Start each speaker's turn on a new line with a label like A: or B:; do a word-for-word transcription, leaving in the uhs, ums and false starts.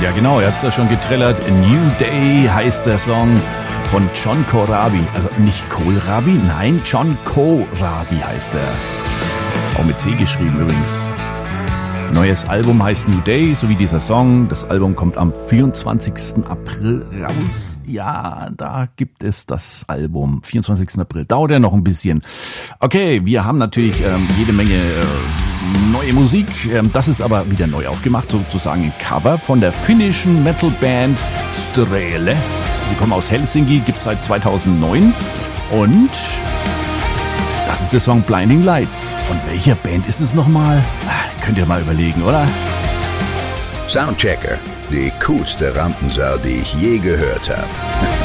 A: Ja genau, er hat es ja schon getrellert. A New Day heißt der Song von John Corabi. Also nicht Kohlrabi, nein, John Corabi heißt er. Auch mit C geschrieben übrigens. Neues Album heißt New Day, so wie dieser Song. Das Album kommt am vierundzwanzigsten April raus. Ja, da gibt es das Album. vierundzwanzigsten April. Dauert ja noch ein bisschen. Okay, wir haben natürlich ähm, jede Menge äh, neue Musik. Ähm, das ist aber wieder neu aufgemacht, sozusagen ein Cover von der finnischen Metalband Strele. Sie kommen aus Helsinki, gibt's seit zweitausendneun. Und das ist der Song Blinding Lights. Von welcher Band ist es nochmal? Könnt ihr mal überlegen, oder?
B: Soundchecker, die coolste Rampensau, die ich je gehört habe.